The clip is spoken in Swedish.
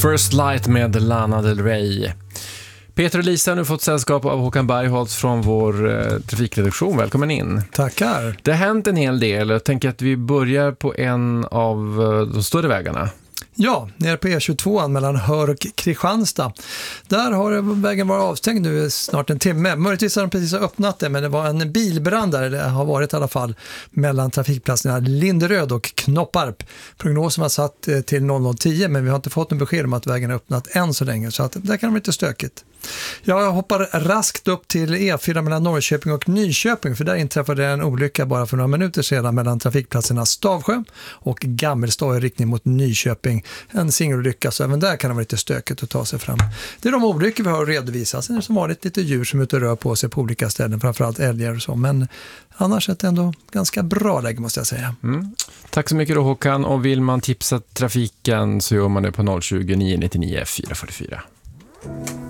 First Light med Lana Del Rey. Peter och Lisa har nu fått sällskap av Håkan Bergholtz från vår trafikredaktion. Välkommen in. Tackar. Det har hänt en hel del. Jag tänker att vi börjar på en av de större vägarna. Ja, nere på E22 mellan Hör och Kristianstad. Där har vägen varit avstängd nu snart en timme. Möjligtvis har de precis öppnat det, men det var en bilbrand där, det har varit i alla fall, mellan trafikplatserna Linderöd och Knopparp. Prognosen var satt till 00:10, men vi har inte fått en besked om att vägen är öppnat än så länge, så att det kan vara lite stökigt. Jag hoppar raskt upp till E4 mellan Norrköping och Nyköping, för där inträffade en olycka bara för några minuter sedan mellan trafikplatserna Stavsjö och Gammelstad i riktning mot Nyköping. En singelolycka, så även där kan det vara lite stökigt att ta sig fram. Det är de olyckor vi har att redovisa. Sen är det som vanligt lite djur som är ute och rör på sig på olika ställen, framförallt älgar och så. Men annars är det ändå ganska bra läge, måste jag säga. Tack så mycket då, Håkan. Och vill man tipsa trafiken så gör man det på 020 999 444.